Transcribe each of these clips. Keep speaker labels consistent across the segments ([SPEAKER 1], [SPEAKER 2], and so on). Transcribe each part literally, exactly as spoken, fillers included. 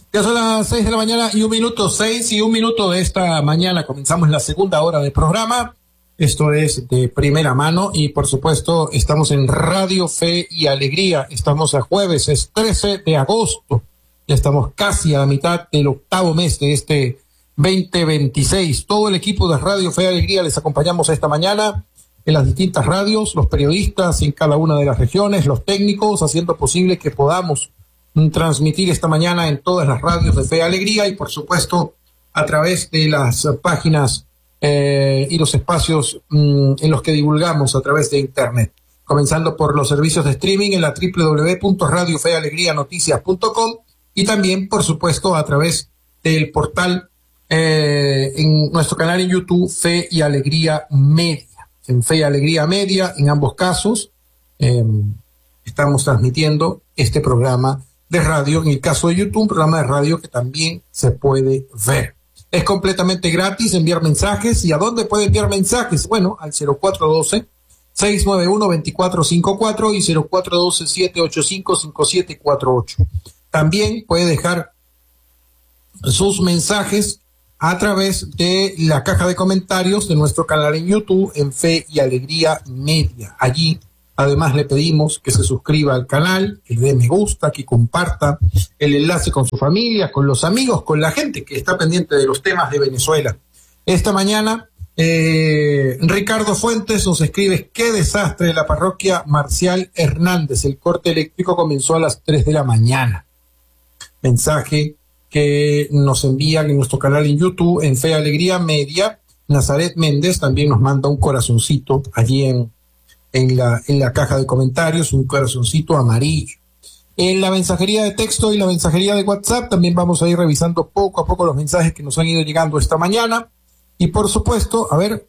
[SPEAKER 1] Ya son las seis de la mañana y un minuto, seis y un minuto de esta mañana. Comenzamos la segunda hora del programa. Esto es de primera mano y, por supuesto, estamos en Radio Fe y Alegría. Estamos a jueves, es trece de agosto. Ya estamos casi a la mitad del octavo mes de este veinte veintiséis. Todo el equipo de Radio Fe y Alegría les acompañamos esta mañana en las distintas radios, los periodistas en cada una de las regiones, los técnicos, haciendo posible que podamos transmitir esta mañana en todas las radios de Fe y Alegría y, por supuesto, a través de las páginas eh, y los espacios mm, en los que divulgamos a través de Internet. Comenzando por los servicios de streaming en la doble u doble u doble u punto radio fe alegría noticias punto com y también, por supuesto, a través del portal eh, en nuestro canal en YouTube, Fe y Alegría Media. En Fe y Alegría Media, en ambos casos, eh, estamos transmitiendo este programa de radio, en el caso de YouTube, un programa de radio que también se puede ver. Es completamente gratis enviar mensajes. ¿Y a dónde puede enviar mensajes? Bueno, al cero cuatro uno dos, seis nueve uno, dos cuatro cinco cuatro y cero cuatro uno dos, siete ocho cinco, cinco siete cuatro ocho. También puede dejar sus mensajes a través de la caja de comentarios de nuestro canal en YouTube, en Fe y Alegría Media. Allí, además, le pedimos que se suscriba al canal, que le dé me gusta, que comparta el enlace con su familia, con los amigos, con la gente que está pendiente de los temas de Venezuela. Esta mañana, eh, Ricardo Fuentes nos escribe: qué desastre la parroquia Marcial Hernández. El corte eléctrico comenzó a las tres de la mañana. Mensaje que nos envían en nuestro canal en YouTube, en Fe y Alegría Media. Nazaret Méndez también nos manda un corazoncito allí en En la, en la caja de comentarios, un corazoncito amarillo. En la mensajería de texto y la mensajería de WhatsApp también vamos a ir revisando poco a poco los mensajes que nos han ido llegando esta mañana. Y por supuesto, a ver,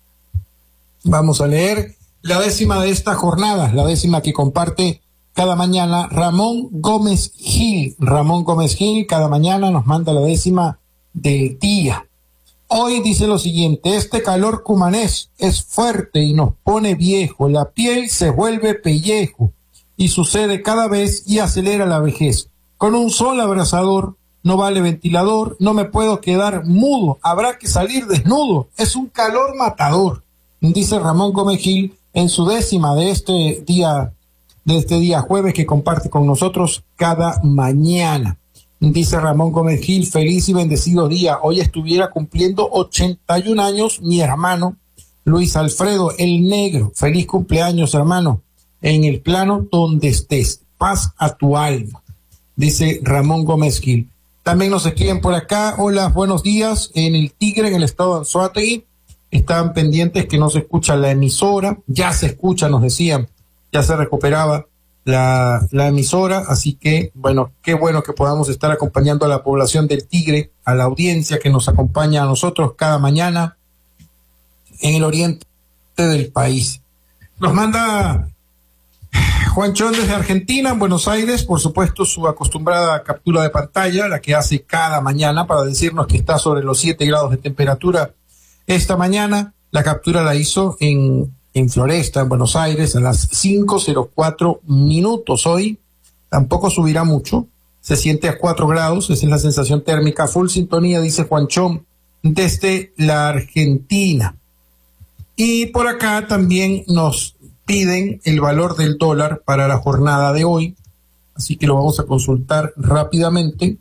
[SPEAKER 1] vamos a leer la décima de esta jornada, la décima que comparte cada mañana Ramón Gómez Gil. Ramón Gómez Gil cada mañana nos manda la décima del día. Hoy dice lo siguiente: este calor cumanés es fuerte y nos pone viejo, la piel se vuelve pellejo y sucede cada vez y acelera la vejez. Con un sol abrasador, no vale ventilador, no me puedo quedar mudo, habrá que salir desnudo, es un calor matador, dice Ramón Gómez Gil en su décima de este día, de este día jueves que comparte con nosotros cada mañana. Dice Ramón Gómez Gil: feliz y bendecido día. Hoy estuviera cumpliendo ochenta y un años mi hermano Luis Alfredo, el negro. Feliz cumpleaños, hermano, en el plano donde estés. Paz a tu alma, dice Ramón Gómez Gil. También nos escriben por acá: hola, buenos días. En el Tigre, en el estado de Anzoátegui, estaban pendientes que no se escucha la emisora. Ya se escucha, nos decían, ya se recuperaba La, la emisora, así que, bueno, qué bueno que podamos estar acompañando a la población del Tigre, a la audiencia que nos acompaña a nosotros cada mañana en el oriente del país. Nos manda Juan Chón desde Argentina, en Buenos Aires, por supuesto, su acostumbrada captura de pantalla, la que hace cada mañana para decirnos que está sobre los siete grados de temperatura esta mañana. La captura la hizo en en Floresta, en Buenos Aires, a las cinco cero cuatro minutos. Hoy tampoco subirá mucho, se siente a cuatro grados, esa es la sensación térmica. Full sintonía, dice Juanchón, desde la Argentina. Y por acá también nos piden el valor del dólar para la jornada de hoy, así que lo vamos a consultar rápidamente.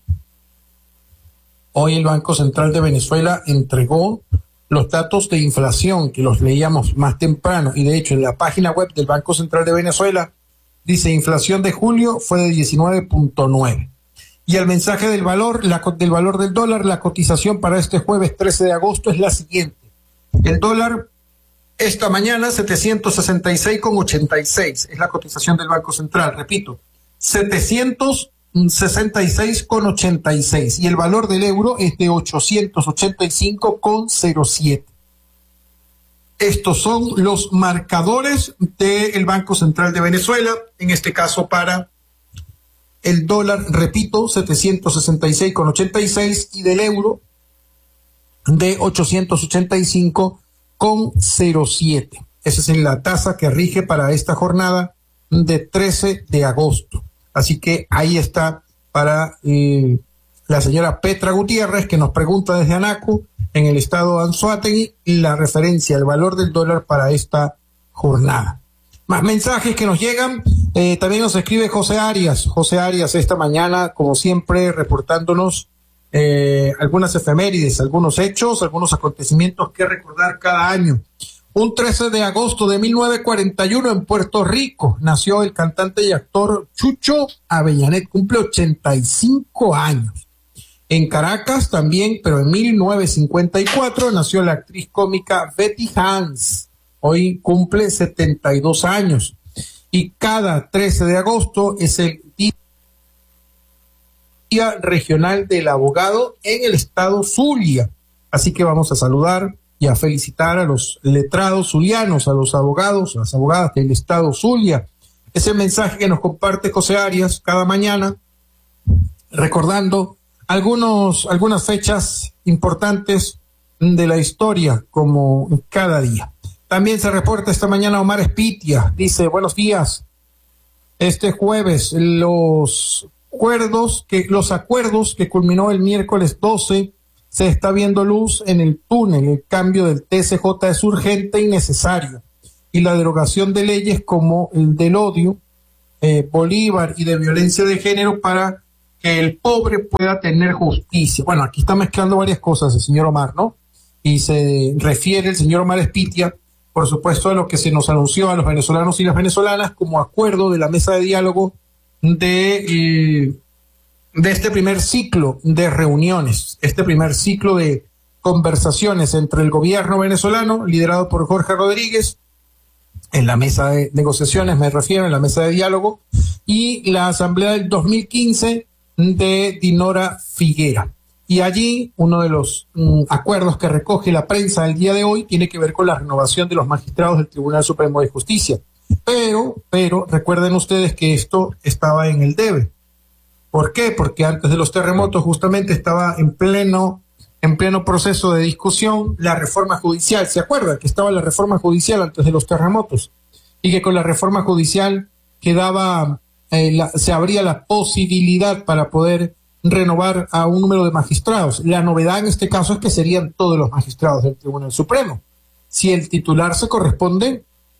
[SPEAKER 1] Hoy el Banco Central de Venezuela entregó los datos de inflación que los leíamos más temprano, y de hecho en la página web del Banco Central de Venezuela dice: inflación de julio fue de diecinueve punto nueve. Y el mensaje del valor, la, del valor del dólar, la cotización para este jueves trece de agosto es la siguiente: el dólar esta mañana setecientos sesenta y seis con ochenta y seis, es la cotización del Banco Central, repito, setecientos sesenta y seis con ochenta y seis, y el valor del euro es de ochocientos ochenta y cinco con cero siete. Estos son los marcadores del Banco Central de Venezuela, en este caso para el dólar, repito, setecientos sesenta y seis con ochenta y seis, y del euro de ochocientos ochenta y cinco con cero siete. Esa es la tasa que rige para esta jornada de trece de agosto. Así que ahí está para eh, la señora Petra Gutiérrez, que nos pregunta desde Anaco, en el estado de Anzoátegui, la referencia al valor del dólar para esta jornada. Más mensajes que nos llegan. Eh, también nos escribe José Arias. José Arias esta mañana, como siempre, reportándonos eh, algunas efemérides, algunos hechos, algunos acontecimientos que recordar cada año. Un trece de agosto de mil novecientos cuarenta y uno en Puerto Rico nació el cantante y actor Chucho Avellanet, cumple ochenta y cinco años. En Caracas también, pero en mil novecientos cincuenta y cuatro, nació la actriz cómica Betty Hans. Hoy cumple setenta y dos años. Y cada trece de agosto es el Día Regional del Abogado en el estado Zulia. Así que vamos a saludar y a felicitar a los letrados zulianos, a los abogados, a las abogadas del estado Zulia. Ese mensaje que nos comparte José Arias cada mañana, recordando algunos, algunas fechas importantes de la historia, como cada día. También se reporta esta mañana Omar Espitia, dice, buenos días. Este jueves, los acuerdos que, los acuerdos que culminó el miércoles doce, se está viendo luz en el túnel. El cambio del T C J es urgente y necesario. Y la derogación de leyes como el del odio, eh, Bolívar y de violencia de género para que el pobre pueda tener justicia. Bueno, aquí está mezclando varias cosas el señor Omar, ¿no? Y se refiere el señor Omar Espitia, por supuesto, a lo que se nos anunció a los venezolanos y las venezolanas como acuerdo de la mesa de diálogo de... Eh, de este primer ciclo de reuniones, este primer ciclo de conversaciones entre el gobierno venezolano, liderado por Jorge Rodríguez, en la mesa de negociaciones, me refiero, en la mesa de diálogo, y la asamblea del dos mil quince de Dinora Figuera. Y allí, uno de los mm, acuerdos que recoge la prensa el día de hoy tiene que ver con la renovación de los magistrados del Tribunal Supremo de Justicia. Pero, pero, recuerden ustedes que esto estaba en el debe. ¿Por qué? Porque antes de los terremotos justamente estaba en pleno, en pleno proceso de discusión la reforma judicial. ¿Se acuerdan que estaba la reforma judicial antes de los terremotos? Y que con la reforma judicial quedaba, eh, la, se abría la posibilidad para poder renovar a un número de magistrados. La novedad en este caso es que serían todos los magistrados del Tribunal Supremo, si el titular se corresponde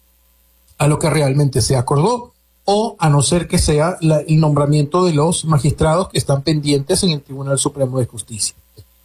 [SPEAKER 1] a lo que realmente se acordó, o a no ser que sea la, el nombramiento de los magistrados que están pendientes en el Tribunal Supremo de Justicia.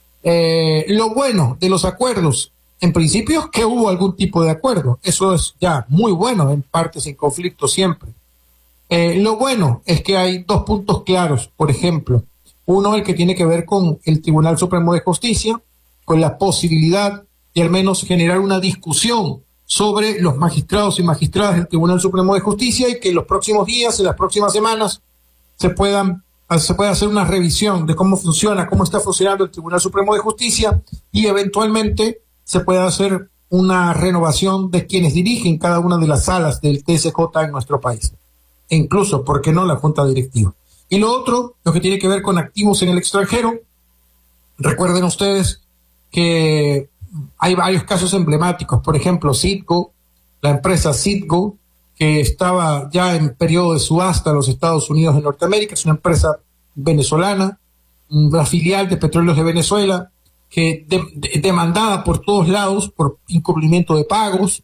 [SPEAKER 1] Eh, lo bueno de los acuerdos, en principio, es que hubo algún tipo de acuerdo. Eso es ya muy bueno, en parte sin conflicto siempre. Eh, lo bueno es que hay dos puntos claros, por ejemplo. Uno, el que tiene que ver con el Tribunal Supremo de Justicia, con la posibilidad de al menos generar una discusión sobre los magistrados y magistradas del Tribunal Supremo de Justicia, y que en los próximos días, en las próximas semanas, se puedan se pueda hacer una revisión de cómo funciona, cómo está funcionando el Tribunal Supremo de Justicia, y eventualmente se pueda hacer una renovación de quienes dirigen cada una de las salas del T C J en nuestro país. E incluso, ¿por qué no?, la Junta Directiva. Y lo otro, lo que tiene que ver con activos en el extranjero. Recuerden ustedes que hay varios casos emblemáticos, por ejemplo, Citgo, la empresa Citgo, que estaba ya en periodo de subasta a los Estados Unidos de Norteamérica, es una empresa venezolana, una filial de Petróleos de Venezuela, que de, de, demandada por todos lados por incumplimiento de pagos,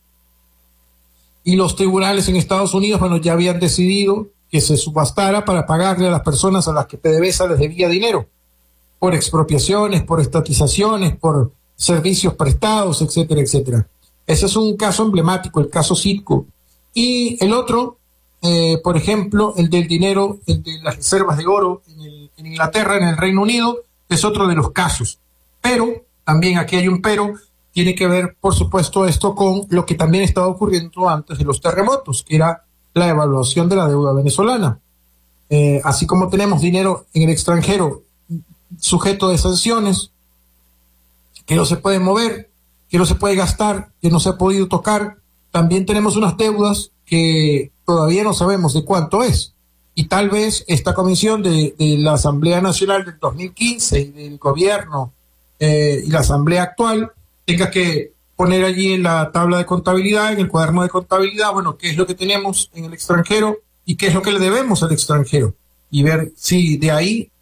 [SPEAKER 1] y los tribunales en Estados Unidos, bueno, ya habían decidido que se subastara para pagarle a las personas a las que PDVSA les debía dinero, por expropiaciones, por estatizaciones, por servicios prestados, etcétera, etcétera. Ese es un caso emblemático, el caso Citgo. Y el otro, eh, por ejemplo, el del dinero, el de las reservas de oro en, el, en Inglaterra, en el Reino Unido, es otro de los casos. Pero, también aquí hay un pero, tiene que ver, por supuesto, esto con lo que también estaba ocurriendo antes de los terremotos, que era la evaluación de la deuda venezolana. Eh, así como tenemos dinero en el extranjero sujeto de sanciones, que no se puede mover, que no se puede gastar, que no se ha podido tocar, también tenemos unas deudas que todavía no sabemos de cuánto es. Y tal vez esta comisión de, de la Asamblea Nacional del dos mil quince y del gobierno eh, y la Asamblea actual tenga que poner allí en la tabla de contabilidad, en el cuaderno de contabilidad, bueno, qué es lo que tenemos en el extranjero y qué es lo que le debemos al extranjero. Y ver si de ahí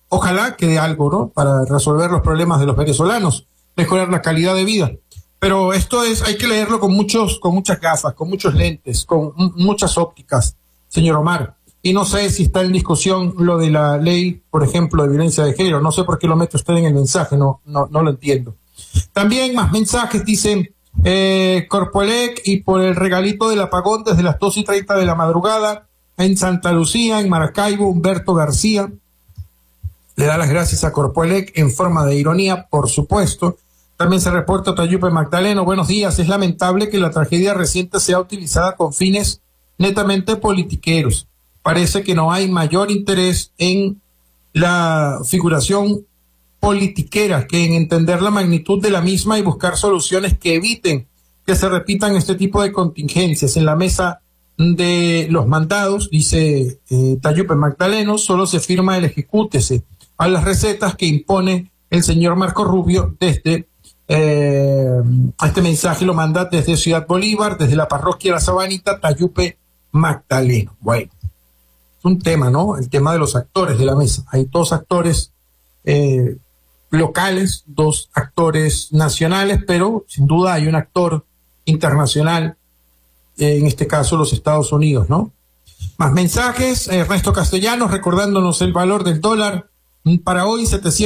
[SPEAKER 1] ojalá que dé algo, ¿no? Para resolver los problemas de los venezolanos, mejorar la calidad de vida. Pero esto es, hay que leerlo con muchos, con muchas gafas, con muchos lentes, con m- muchas ópticas, señor Omar. Y no sé si está en discusión lo de la ley, por ejemplo, de violencia de género. No sé por qué lo mete usted en el mensaje, no, no, no lo entiendo. También más mensajes, dicen eh, Corpoelec y por el regalito del apagón desde las dos y treinta de la madrugada en Santa Lucía, en Maracaibo, Humberto García le da las gracias a Corpoelec en forma de ironía, por supuesto. También se reporta Tayupe Magdaleno, buenos días, es lamentable que la tragedia reciente sea utilizada con fines netamente politiqueros. Parece que no hay mayor interés en la figuración politiquera que en entender la magnitud de la misma y buscar soluciones que eviten que se repitan este tipo de contingencias. En la mesa de los mandados, dice eh, Tayupe Magdaleno, solo se firma el ejecútese a las recetas que impone el señor Marco Rubio desde eh, este mensaje lo manda desde Ciudad Bolívar, desde la parroquia La Sabanita, Tayupe Magdaleno. Bueno, es un tema, ¿no? El tema de los actores de la mesa. Hay dos actores eh, locales, dos actores nacionales, pero sin duda hay un actor internacional, eh, en este caso los Estados Unidos, ¿no? Más mensajes, Ernesto Castellanos recordándonos el valor del dólar para hoy, setecientos